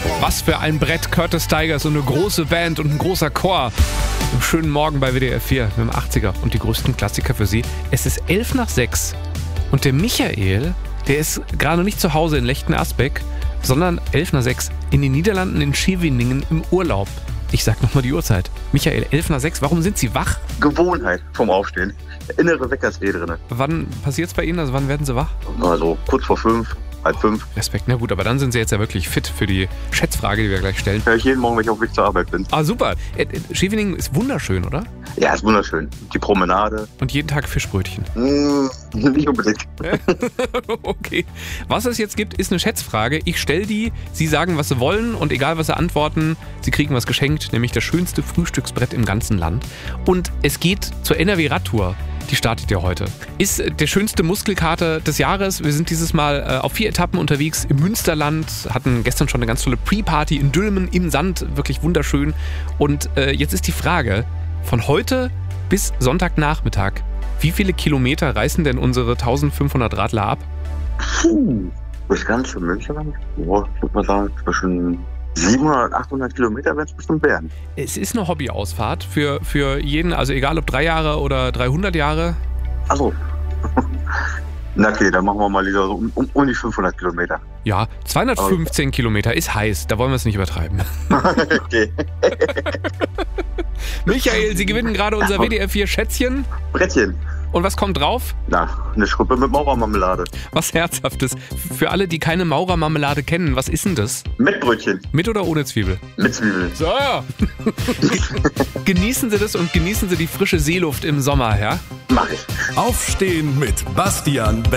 Was für ein Brett, Curtis Tigers, so eine große Band und ein großer Chor. Einen schönen Morgen bei WDR 4 mit dem 80er und die größten Klassiker für Sie. Es ist 5:11 und der Michael, der ist gerade nicht zu Hause in Lechten-Asbeck, sondern 5:11 in den Niederlanden in Scheveningen im Urlaub. Ich sag nochmal die Uhrzeit. Michael, 5:11, warum sind Sie wach? Gewohnheit vom Aufstehen. Der innere Wecker ist drin. Wann passiert's bei Ihnen? Also wann werden Sie wach? Also kurz vor 5, halb 5. Respekt, na gut, aber dann sind Sie jetzt ja wirklich fit für die Schätzfrage, die wir gleich stellen. Höre ich jeden Morgen, wenn ich auf dem Weg zur Arbeit bin. Ah, super. Scheveningen ist wunderschön, oder? Ja, ist wunderschön. Die Promenade. Und jeden Tag Fischbrötchen. Nicht unbedingt. Okay. Was es jetzt gibt, ist eine Schätzfrage. Ich stelle die, Sie sagen, was Sie wollen und egal, was Sie antworten, Sie kriegen was geschenkt, nämlich das schönste Frühstücksbrett im ganzen Land. Und es geht zur NRW-Radtour. Die startet ja heute. Ist der schönste Muskelkater des Jahres. Wir sind dieses Mal auf 4 Etappen unterwegs im Münsterland, hatten gestern schon eine ganz tolle Pre-Party in Dülmen im Sand, wirklich wunderschön. Und jetzt ist die Frage, von heute bis Sonntagnachmittag, wie viele Kilometer reißen denn unsere 1500 Radler ab? Das ganze Münsterland? Boah, ich würde mal sagen, zwischen 700 und 800 Kilometer werden es bestimmt werden. Es ist eine Hobbyausfahrt für jeden, also egal ob 3 Jahre oder 300 Jahre. Achso. Na okay, dann machen wir mal lieber so um die 500 Kilometer. Ja, 215 Kilometer ist heiß, da wollen wir es nicht übertreiben. Okay. Michael, Sie gewinnen gerade unser WDR 4 Schätzchen. Brettchen. Und was kommt drauf? Na, eine Schrippe mit Maurermarmelade. Was Herzhaftes. Für alle, die keine Maurermarmelade kennen, was ist denn das? Mit Brötchen. Mit oder ohne Zwiebel? Mit Zwiebeln. So. Genießen Sie das und genießen Sie die frische Seeluft im Sommer, ja? Mach ich. Aufstehen mit Bastian